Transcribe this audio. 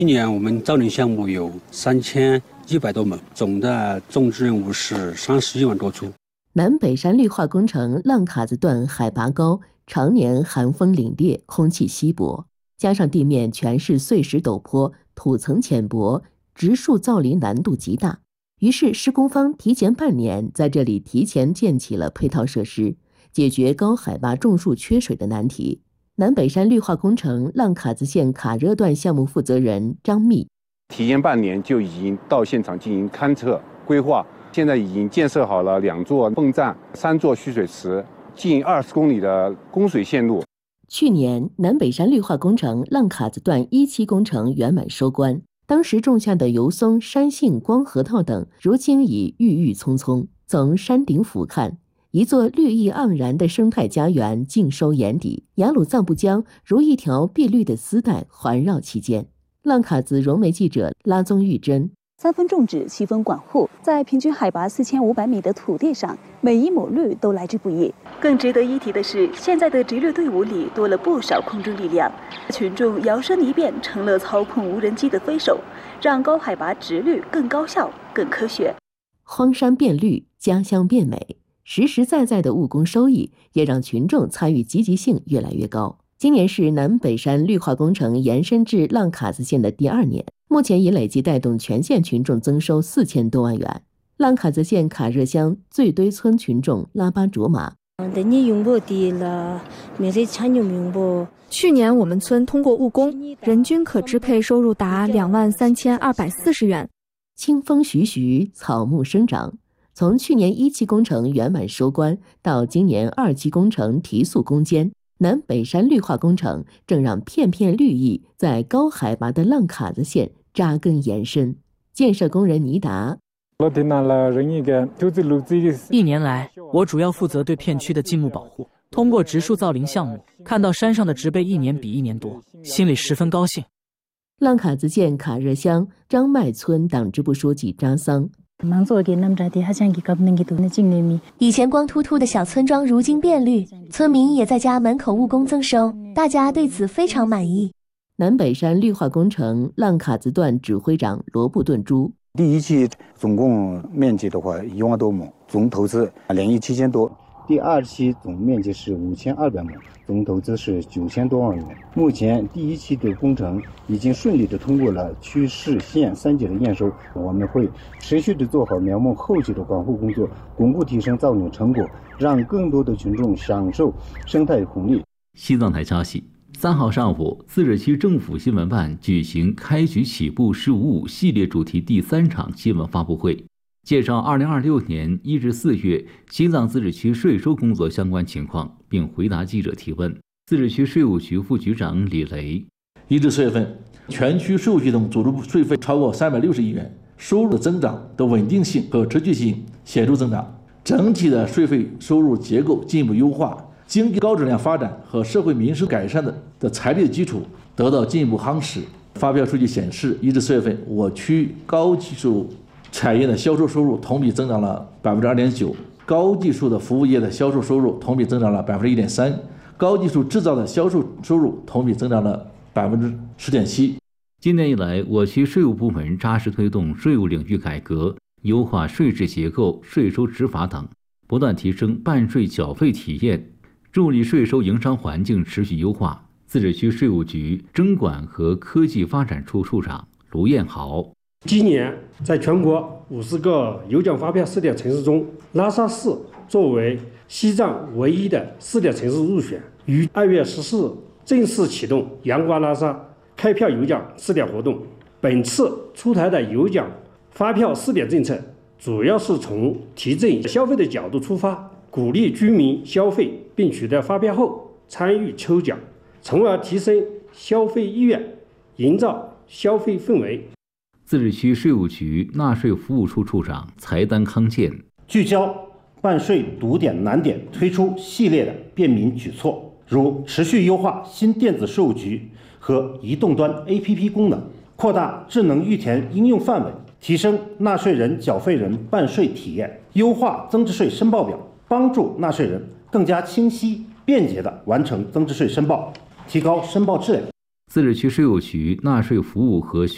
今年我们造林项目有3100多亩，总的种植任务是31万多株。 南北山绿化工程浪卡子段海拔高，常年寒风凛冽，空气稀薄，加上地面全是碎石陡坡，土层浅薄，植树造林难度极大。于是施工方提前半年在这里提前建起了配套设施，解决高海拔种树缺水的难题。南北山绿化工程浪卡子县卡热段项目负责人张密： 提前半年就已经到现场进行勘测规划，现在已经建设好了2座泵站、3座蓄水池，近20公里的供水线路。 去年南北山绿化工程浪卡子段1期工程圆满收官，当时种下的油松、山杏、光核桃等，如今已郁郁葱葱。从山顶俯瞰，一座绿意盎然的生态家园尽收眼底，雅鲁藏布江如一条碧绿的丝带环绕其间。浪卡子融媒记者拉宗玉珍 ，3分种植，7分管护，在平均海拔4500米的土地上，每一亩绿都来之不易。更值得一提的是，现在的植绿队伍里多了不少空中力量，群众摇身一变成了操控无人机的飞手，让高海拔植绿更高效、更科学。 荒山变绿，家乡变美，实实在在的务工收益也让群众参与积极性越来越高。今年是南北山绿化工程延伸至浪卡子县的第2年，目前已累计带动全县群众增收4000多万元。浪卡子县卡热乡最堆村群众拉巴卓玛： 去年我们村通过务工，人均可支配收入达23240元。 清风徐徐，草木生长。从去年1期工程圆满收官，到今年2期工程提速攻坚，南北山绿化工程正让片片绿意在高海拔的浪卡子县扎根延伸。建设工人倪达： 1年来，我主要负责对片区的静木保护。通过植树造林项目，看到山上的植被1年比1年多，心里十分高兴。 浪卡子县卡热乡张麦村党支部书记扎桑： 以前光秃秃的小村庄如今变绿，村民也在家门口务工增收，大家对此非常满意。 南北山绿化工程浪卡子段指挥长罗布顿珠： 第1期总共面积的话1万多亩，总投资2亿7千多。第2期总面积是5200亩，总投资是9000多万元。目前第1期的工程已经顺利的通过了区市县3级的验收，我们会持续的做好苗木后期的管护工作，巩固提升造林成果，让更多的群众享受生态红利。 西藏台消息，3号上午，自治区政府新闻办举行开局起步是55系列主题第3场新闻发布会，介绍2026年1至4月西藏自治区税收工作相关情况，并回答记者提问。自治区税务局副局长李雷 ：1至4月份，全区税务系统组织部税费超过360亿元，收入的增长的稳定性和持续性显著增长，整体的税费收入结构进一步优化，经济高质量发展和社会民生改善的财力的基础得到进一步夯实。发表数据显示，1至4月份，我区高技术产业的销售收入同比增长了2.9%，高技术的服务业的销售收入同比增长了1.3%，高技术制造的销售收入同比增长了10.7%。 今年以来，我区税务部门扎实推动税务领域改革，优化税制结构、税收执法等，不断提升办税缴费体验，助力税收营商环境持续优化。自治区税务局征管和科技发展处处长卢彦豪： 今年在全国50个有奖发票试点城市中，拉萨市作为西藏唯一的试点城市入选，于2月14日正式启动阳光拉萨开票有奖试点活动。本次出台的有奖发票试点政策，主要是从提振消费的角度出发，鼓励居民消费并取得发票后参与抽奖，从而提升消费意愿，营造消费氛围。 自治区税务局纳税服务处处长财丹康健： 聚焦办税堵点难点，推出系列的便民举措，如持续优化新电子税务局和移动端 APP 功能，扩大智能预填应用范围，提升纳税人、缴费人办税体验，优化增值税申报表，帮助纳税人更加清晰、便捷地完成增值税申报，提高申报质量。 自治区税务局纳税服务和